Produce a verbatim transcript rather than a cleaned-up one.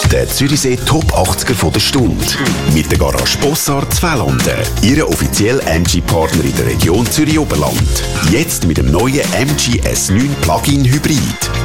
Der Zürichsee Top achtziger von der Stunde. Mit der Garage Bossard Zweitlanden. Ihre offizielle M G-Partner in der Region Zürich-Oberland. Jetzt mit dem neuen M G S neun Plug-in Hybrid.